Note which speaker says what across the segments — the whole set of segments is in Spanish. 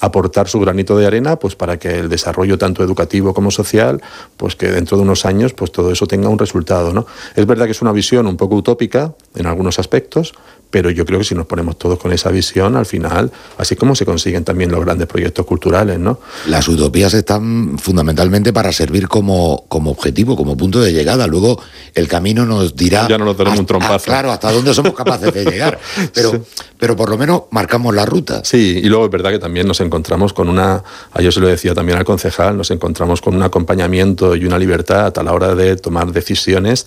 Speaker 1: aportar su granito de arena pues para que el desarrollo tanto educativo como social, pues que dentro de unos años pues todo eso tenga un resultado, ¿no? Es verdad que es una visión un poco utópica en algunos aspectos, pero yo creo que si nos ponemos todos con esa visión, al final, así como se consiguen también los grandes proyectos culturales, ¿no?
Speaker 2: Las utopías están fundamentalmente para servir como objetivo, como punto de llegada. Luego el camino nos dirá...
Speaker 1: Ya no nos daremos un trompazo.
Speaker 2: Claro, hasta dónde somos capaces de llegar. Pero por lo menos marcamos la ruta.
Speaker 1: Sí, y luego es verdad que también nos encontramos con yo se lo decía también al concejal, nos encontramos con un acompañamiento y una libertad a la hora de tomar decisiones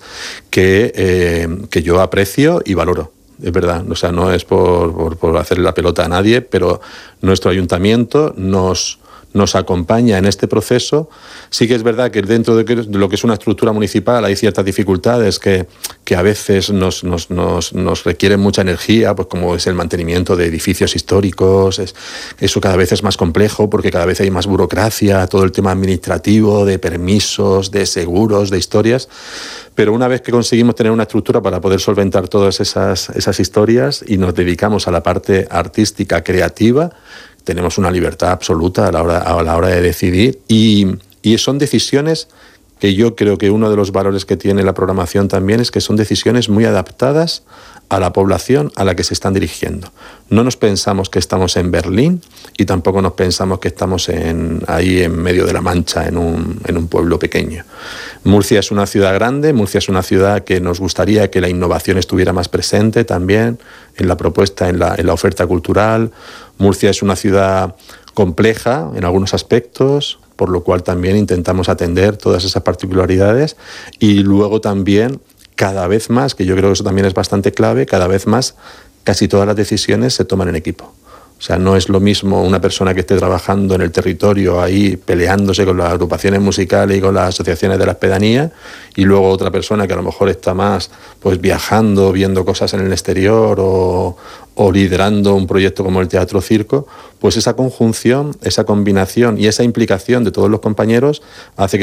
Speaker 1: que yo aprecio y valoro. Es verdad, o sea, no es por hacerle la pelota a nadie, pero nuestro ayuntamiento nos acompaña en este proceso. Sí que es verdad que dentro de lo que es una estructura municipal hay ciertas dificultades que a veces nos requieren mucha energía, pues como es el mantenimiento de edificios históricos. Eso cada vez es más complejo porque cada vez hay más burocracia, todo el tema administrativo, de permisos, de seguros, de historias. Pero una vez que conseguimos tener una estructura para poder solventar todas esas historias y nos dedicamos a la parte artística, creativa, tenemos una libertad absoluta a la hora de decidir y son decisiones que yo creo que uno de los valores que tiene la programación también es que son decisiones muy adaptadas a la población a la que se están dirigiendo. No nos pensamos que estamos en Berlín y tampoco nos pensamos que estamos ahí en medio de la Mancha, en un pueblo pequeño. Murcia es una ciudad grande, Murcia es una ciudad que nos gustaría que la innovación estuviera más presente también en la propuesta, en la oferta cultural. Murcia es una ciudad compleja en algunos aspectos, por lo cual también intentamos atender todas esas particularidades y luego también cada vez más, que yo creo que eso también es bastante clave, cada vez más casi todas las decisiones se toman en equipo. O sea, no es lo mismo una persona que esté trabajando en el territorio ahí peleándose con las agrupaciones musicales y con las asociaciones de las pedanías y luego otra persona que a lo mejor está más pues viajando, viendo cosas en el exterior o liderando un proyecto como el Teatro Circo. Pues esa conjunción, esa combinación y esa implicación de todos los compañeros hace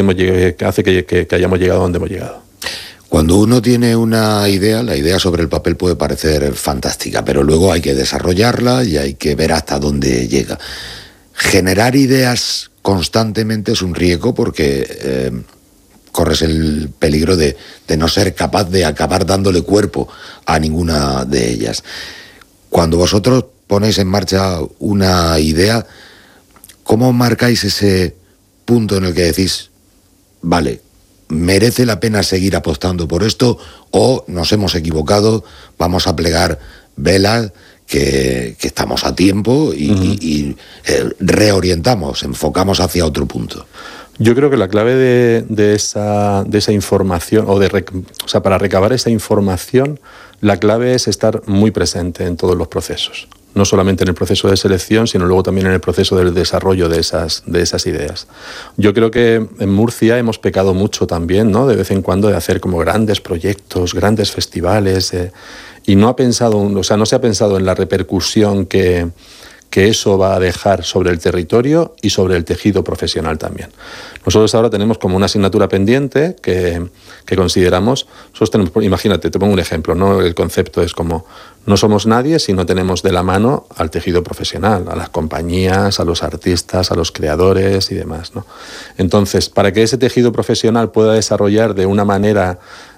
Speaker 1: que hayamos llegado a donde hemos llegado.
Speaker 2: Cuando uno tiene una idea, la idea sobre el papel puede parecer fantástica, pero luego hay que desarrollarla y hay que ver hasta dónde llega. Generar ideas constantemente es un riesgo porque corres el peligro de no ser capaz de acabar dándole cuerpo a ninguna de ellas. Cuando vosotros ponéis en marcha una idea, ¿cómo marcáis ese punto en el que decís, vale, merece la pena seguir apostando por esto o nos hemos equivocado, vamos a plegar velas, que estamos a tiempo y reorientamos, enfocamos hacia otro punto?
Speaker 1: Yo creo que la clave de esa información, para recabar esa información, la clave es estar muy presente en todos los procesos. No solamente en el proceso de selección, sino luego también en el proceso del desarrollo de esas ideas. Yo creo que en Murcia hemos pecado mucho también, ¿no? De vez en cuando de hacer como grandes proyectos, grandes festivales, y no se ha pensado en la repercusión que eso va a dejar sobre el territorio y sobre el tejido profesional también. Nosotros ahora tenemos como una asignatura pendiente que consideramos, imagínate, te pongo un ejemplo, ¿no? El concepto es como, no somos nadie si no tenemos de la mano al tejido profesional, a las compañías, a los artistas, a los creadores y demás, ¿no? Entonces, para que ese tejido profesional pueda desarrollar de una manera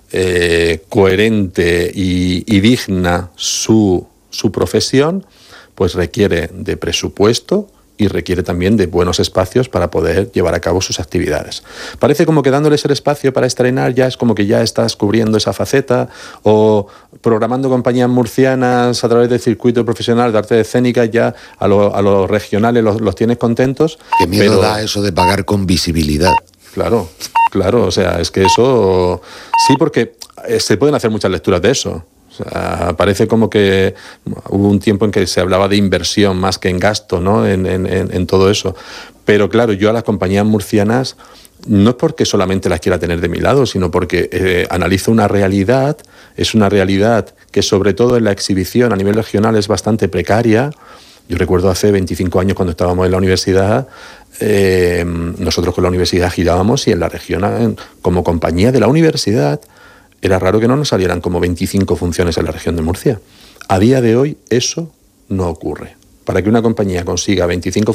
Speaker 1: coherente y digna su profesión, pues requiere de presupuesto y requiere también de buenos espacios para poder llevar a cabo sus actividades. Parece como que dándoles el espacio para estrenar ya es como que ya estás cubriendo esa faceta, o programando compañías murcianas a través del circuito profesional de arte escénica, ya a los regionales los tienes contentos.
Speaker 2: ¿Qué miedo da eso de pagar con visibilidad?
Speaker 1: Claro, o sea, es que eso... Sí, porque se pueden hacer muchas lecturas de eso. O sea, parece como que hubo un tiempo en que se hablaba de inversión más que en gasto, ¿no? en todo eso. Pero claro, yo a las compañías murcianas no es porque solamente las quiera tener de mi lado, sino porque analizo una realidad, es una realidad que sobre todo en la exhibición a nivel regional es bastante precaria. Yo recuerdo hace 25 años cuando estábamos en la universidad, nosotros con la universidad girábamos y en la región, como compañía de la universidad, era raro que no nos salieran como 25 funciones en la región de Murcia. A día de hoy eso no ocurre. Para que una compañía consiga 25